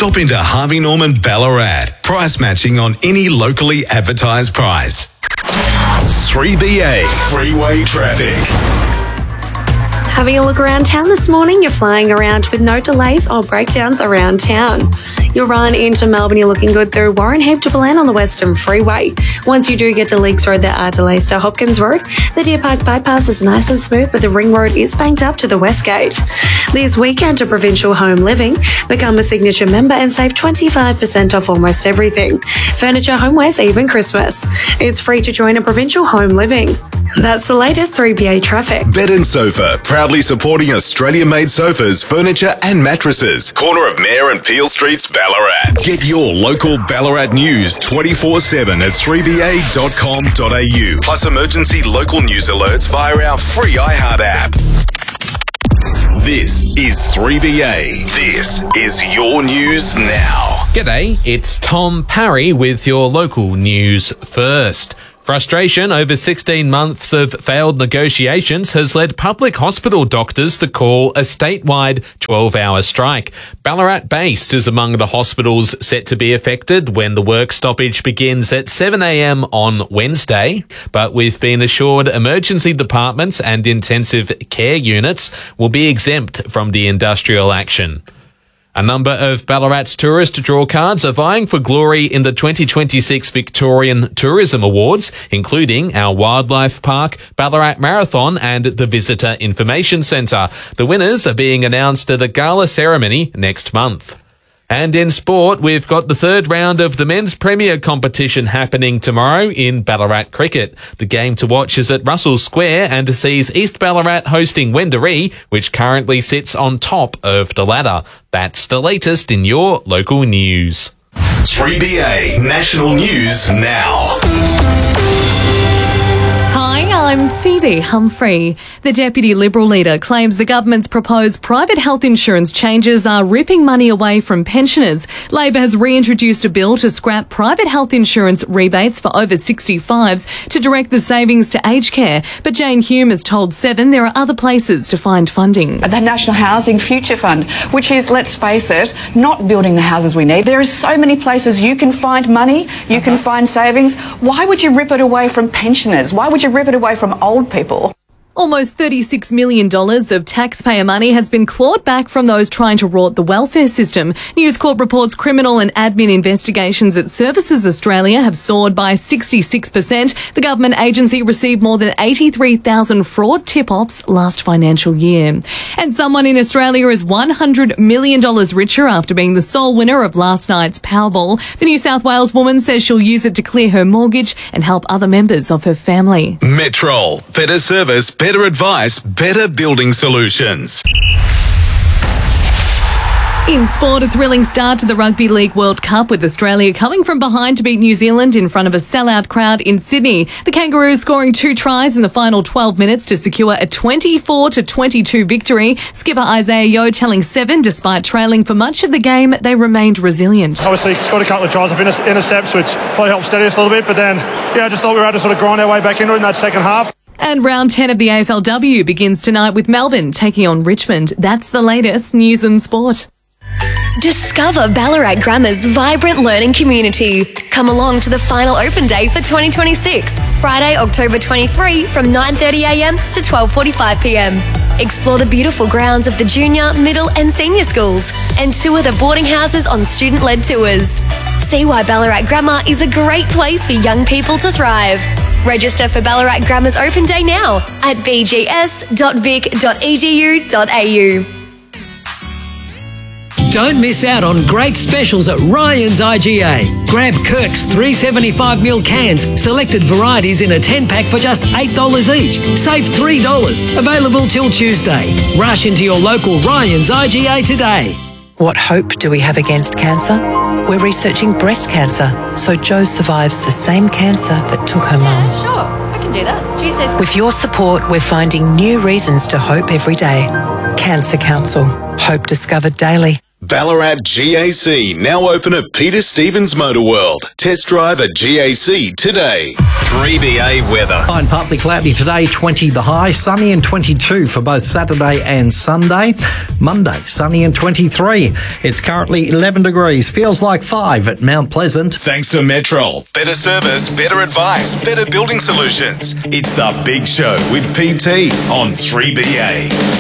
Stop into Harvey Norman Ballarat. Price matching on any locally advertised price. 3BA Freeway Traffic. Having a look around town this morning, you're flying around with no delays or breakdowns around town. You'll run into Melbourne, you're looking good through Warren Heap to Belen on the Western Freeway. Once you do get to Leaks Road, there are delays to Hopkins Road. The Deer Park bypass is nice and smooth, but the Ring Road is banked up to the West Gate. This weekend to Provincial Home Living, become a signature member and save 25% off almost everything. Furniture, homewares, even Christmas. It's free to join a Provincial Home Living. That's the latest 3BA traffic. Bed and Sofa, proudly supporting Australia-made sofas, furniture and mattresses. Corner of Mayor and Peel Streets, Ballarat. Get your local Ballarat news 24/7 at 3ba.com.au. Plus emergency local news alerts via our free iHeart app. This is 3BA. This is your news now. G'day, it's Tom Parry with your local news first. Frustration over 16 months of failed negotiations has led public hospital doctors to call a statewide 12-hour strike. Ballarat-based is among the hospitals set to be affected when the work stoppage begins at 7 a.m. on Wednesday. But we've been assured emergency departments and intensive care units will be exempt from the industrial action. A number of Ballarat's tourist draw cards are vying for glory in the 2026 Victorian Tourism Awards, including our Wildlife Park, Ballarat Marathon and the Visitor Information Centre. The winners are being announced at a gala ceremony next month. And in sport, we've got the third round of the Men's Premier competition happening tomorrow in Ballarat Cricket. The game to watch is at Russell Square and sees East Ballarat hosting Wendouree, which currently sits on top of the ladder. That's the latest in your local news. 3BA National News Now. I'm Phoebe Humphrey. The Deputy Liberal leader claims the government's proposed private health insurance changes are ripping money away from pensioners. Labor has reintroduced a bill to scrap private health insurance rebates for over 65s to direct the savings to aged care. But Jane Hume has told Seven there are other places to find funding. The National Housing Future Fund, which is, let's face it, not building the houses we need. There are so many places you can find money, you can find savings. Why would you rip it away from pensioners? Why would you rip it away from old people? Almost $36 million of taxpayer money has been clawed back from those trying to rot the welfare system. News Corp reports criminal and admin investigations at Services Australia have soared by 66%. The government agency received more than 83,000 fraud tip-offs last financial year. And someone in Australia is $100 million richer after being the sole winner of last night's Powerball. The New South Wales woman says she'll use it to clear her mortgage and help other members of her family. Metrol. Better service, better advice, better building solutions. In sport, a thrilling start to the Rugby League World Cup with Australia coming from behind to beat New Zealand in front of a sellout crowd in Sydney. The Kangaroos scoring 2 tries in the final 12 minutes to secure a 24-22 victory. Skipper Isaiah Yeo telling Seven, despite trailing for much of the game, they remained resilient. Obviously, scored a couple of tries of intercepts, which probably helped steady us a little bit, but then, I just thought we were able to sort of grind our way back into it in that second half. And round 10 of the AFLW begins tonight with Melbourne taking on Richmond. That's the latest news and sport. Discover Ballarat Grammar's vibrant learning community. Come along to the final open day for 2026, Friday, October 23 from 9:30am to 12:45pm. Explore the beautiful grounds of the junior, middle and senior schools and tour the boarding houses on student-led tours. See why Ballarat Grammar is a great place for young people to thrive. Register for Ballarat Grammar's open day now at bgs.vic.edu.au. Don't miss out on great specials at Ryan's IGA. Grab Kirk's 375ml cans, selected varieties in a 10-pack for just $8 each. Save $3. Available till Tuesday. Rush into your local Ryan's IGA today. What hope do we have against cancer? We're researching breast cancer, so Jo survives the same cancer that took her mum. Sure, I can do that. Tuesdays. With your support, we're finding new reasons to hope every day. Cancer Council. Hope discovered daily. Ballarat GAC, now open at Peter Stevens Motor World. Test drive a GAC today. 3BA weather. Fine, partly cloudy today, 20 the high, sunny and 22 for both Saturday and Sunday. Monday, sunny and 23. It's currently 11 degrees, feels like 5 at Mount Pleasant. Thanks to Metrol. Better service, better advice, better building solutions. It's The Big Show with PT on 3BA.